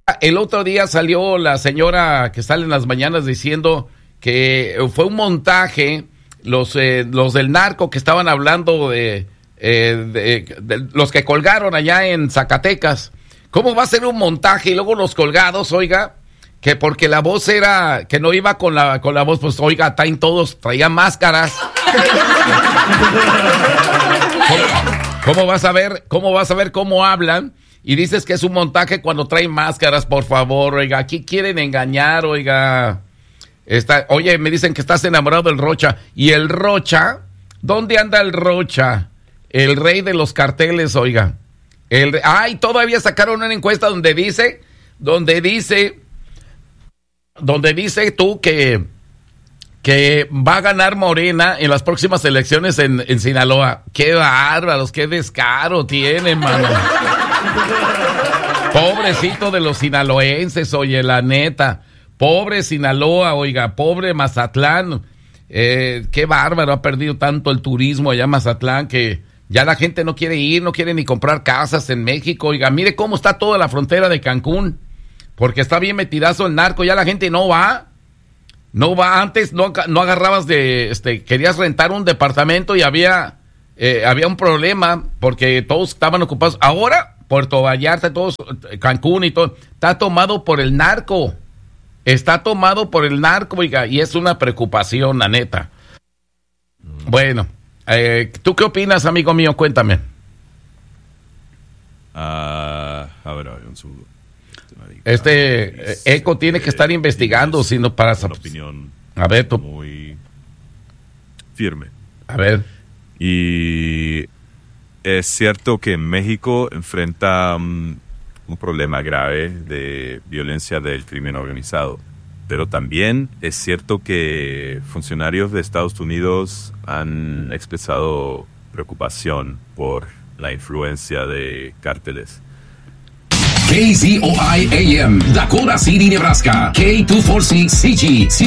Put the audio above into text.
el otro día salió la señora que sale en las mañanas diciendo que fue un montaje, los del narco que estaban hablando de los que colgaron allá en Zacatecas. ¿Cómo va a ser un montaje y luego los colgados, oiga? Que porque la voz era, que no iba con la voz, pues oiga, traían máscaras. ¿Cómo vas a ver cómo hablan? Y dices que es un montaje cuando traen máscaras, por favor, oiga, aquí quieren engañar, oiga. Oye, me dicen que estás enamorado del Rocha. ¿Y el Rocha? ¿Dónde anda el Rocha? El rey de los carteles, oiga. Todavía sacaron una encuesta donde dice tú que va a ganar Morena en las próximas elecciones en Sinaloa. Qué bárbaros, qué descaro tienen, mano. Pobrecito de los sinaloenses, oye, la neta. Pobre Sinaloa, oiga, pobre Mazatlán. Qué bárbaro, ha perdido tanto el turismo allá en Mazatlán que ya la gente no quiere ir, no quiere ni comprar casas en México. Oiga, mire cómo está toda la frontera de Cancún, porque está bien metidazo el narco, ya la gente no va. Antes no agarrabas querías rentar un departamento y había un problema porque todos estaban ocupados. Ahora, Puerto Vallarta, todos, Cancún y todo, está tomado por el narco. Está tomado por el narco, oiga, y es una preocupación, la neta. Bueno, ¿tú qué opinas, amigo mío? Cuéntame. A ver, un segundo. Eco tiene que estar investigando, sino para una opinión a ver, tú. Muy firme. A ver. Y es cierto que México enfrenta un problema grave de violencia del crimen organizado, pero también es cierto que funcionarios de Estados Unidos han expresado preocupación por la influencia de cárteles. KZOI AM, Dakota City, Nebraska. K246CG.